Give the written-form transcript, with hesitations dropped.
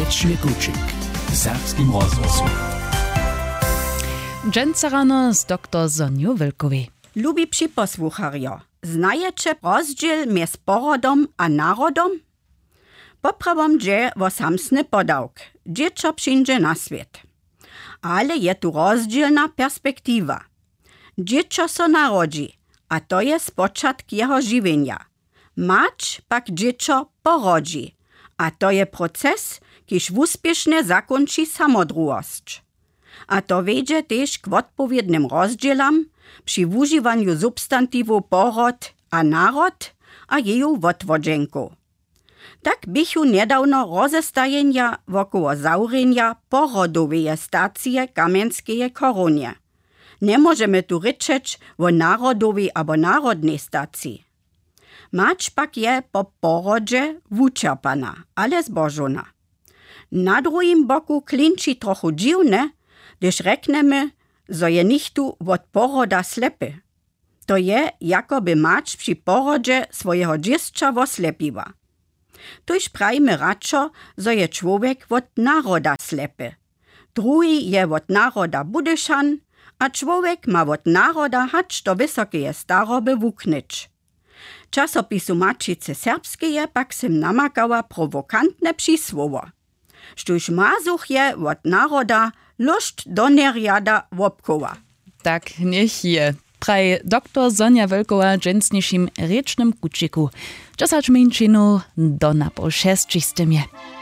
Rěčny kučik w serbskim rozgłosu. Dżęca rano z dr Zonią Wylkowej. Lubi przyposłucharjo, znajecie rozdziel między porodom a narodom? Poprawom dzieje wo samsny podałk, dziecko przyjdzie na świat. Ale je tu rozdzielna perspektywa. Dziecko so narodzi, a to jest początek jego żywienia. Mać pak dziecko porodzi, a to je proces, kiż uspiesznie zakończy samodruwość. A to wiedzie też k odpowiednim rozdzielam przy używaniu substantywu porod a naród a jeju odwodzenku. Tak bychu niedawno rozestajenia wokoło zaurenia porodowej stacji Kamienskiej Koronie. Nie możemy tu ryczeć o narodowej albo narodnej stacji. Mać pak je po porodzie wuczerpana, ale zbożona. Na drugim boku klinči trochu dziwne, gdyż reknemy, że je nichtu od poroda slepy. To je, jakoby mać przy porodzie swojego dziecka oslepiła. Tuż prajmy radšo, że je człowiek od naroda slepy. Drugi je od naroda budyszan, a człowiek ma od naroda hacz do wysokiej staroby wuknyć. Czasopisu Mačice Serbskeje pak sem namakała prowokantne przysłowo. Štuž mazuch je od naroda lušt do nerjada wopkowa. Tak, niech je. Praj dr Zonia Wylkowa dżęsniejszym Rěčnym kučiku. Časač minčinu do napol 6.